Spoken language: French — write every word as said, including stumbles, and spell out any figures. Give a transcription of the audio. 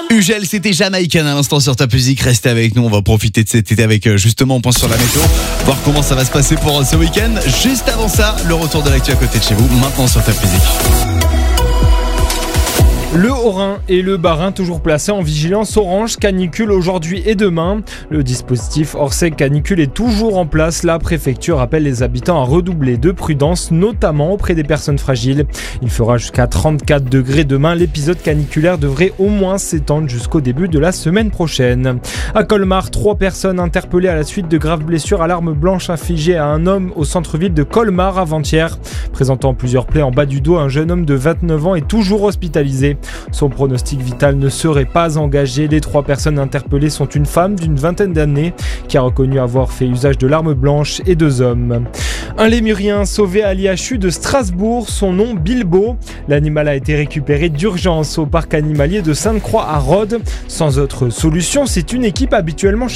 Ugel, c'était Jamaïcain à l'instant sur Top Music. Restez avec nous, on va profiter de cet été avec justement on pense sur la météo, voir comment ça va se passer pour ce week-end. Juste avant ça, le retour de l'actu à côté de chez vous, maintenant sur Top Music. Le Haut-Rhin et le Bas-Rhin toujours placés en vigilance orange canicule aujourd'hui et demain. Le dispositif Orsec canicule est toujours en place. La préfecture appelle les habitants à redoubler de prudence, notamment auprès des personnes fragiles. Il fera jusqu'à trente-quatre degrés demain. L'épisode caniculaire devrait au moins s'étendre jusqu'au début de la semaine prochaine. À Colmar, trois personnes interpellées à la suite de graves blessures à l'arme blanche infligée à un homme au centre-ville de Colmar avant-hier. Présentant plusieurs plaies en bas du dos, un jeune homme de vingt-neuf ans est toujours hospitalisé. Son pronostic vital ne serait pas engagé. Les trois personnes interpellées sont une femme d'une vingtaine d'années qui a reconnu avoir fait usage de l'arme blanche et deux hommes. Un lémurien sauvé à l'I H U de Strasbourg, son nom Bilbo. L'animal a été récupéré d'urgence au parc animalier de Sainte-Croix à Rhodes. Sans autre solution, c'est une équipe habituellement